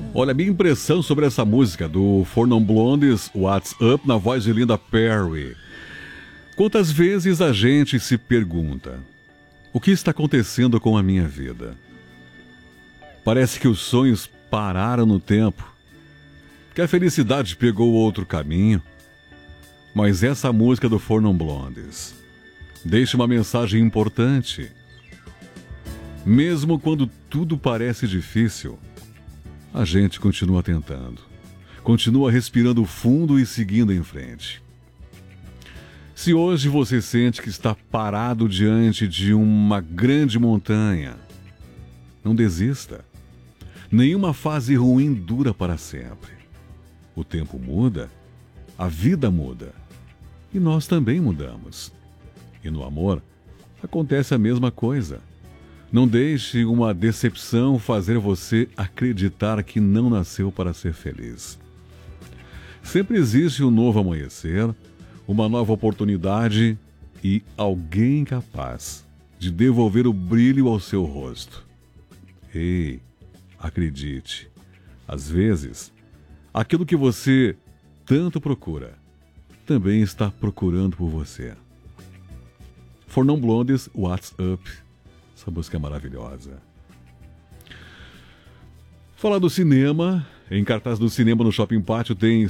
Olha, minha impressão sobre essa música do Four Non Blondes, What's Up, na voz de Linda Perry. Quantas vezes a gente se pergunta: o que está acontecendo com a minha vida? Parece que os sonhos pararam no tempo, que a felicidade pegou outro caminho. Mas essa música do Four Non Blondes deixa uma mensagem importante. Mesmo quando tudo parece difícil, a gente continua tentando, continua respirando fundo e seguindo em frente. Se hoje você sente que está parado diante de uma grande montanha, não desista. Nenhuma fase ruim dura para sempre. O tempo muda, a vida muda, e nós também mudamos. E no amor, acontece a mesma coisa. Não deixe uma decepção fazer você acreditar que não nasceu para ser feliz. Sempre existe um novo amanhecer, uma nova oportunidade e alguém capaz de devolver o brilho ao seu rosto. Ei, acredite, às vezes, aquilo que você tanto procura também está procurando por você. Four Non Blondes, What's Up? Essa música é maravilhosa. Falar do cinema, em cartaz do cinema no Shopping Pátio tem